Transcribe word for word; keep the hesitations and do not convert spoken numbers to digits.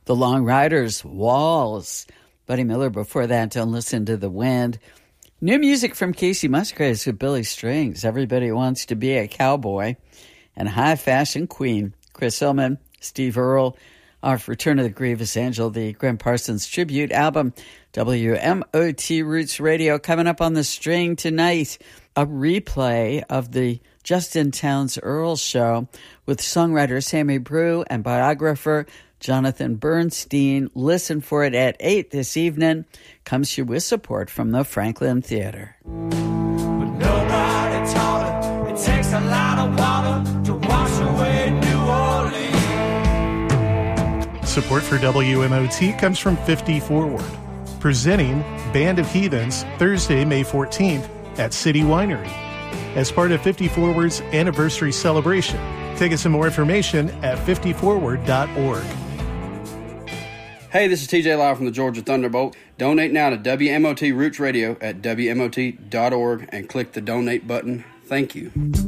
The Long Riders, Walls. Buddy Miller before that, Don't Listen to the Wind. New music from Casey Musgraves with Billy Strings, Everybody Wants to Be a Cowboy. And High Fashion Queen, Chris Hillman, Steve Earle, off Return of the Grievous Angel, the Graham Parsons tribute album. W M O T Roots Radio coming up on the string tonight. A replay of the Justin Townes Earle show with songwriter Sammy Brew and biographer Jonathan Bernstein. Listen for it at eight this evening. Comes to you with support from the Franklin Theater. But nobody taught it. It takes a lot of water to wash away New Orleans. Support for W M O T comes from fifty Forward, presenting Band of Heathens Thursday, May fourteenth at City Winery as part of fifty Forward's anniversary celebration. Tickets and more information at fifty forward dot org. Hey, this is T J Lyle from the Georgia Thunderbolt. Donate now to W M O T Roots Radio at W M O T dot org and click the donate button. Thank you.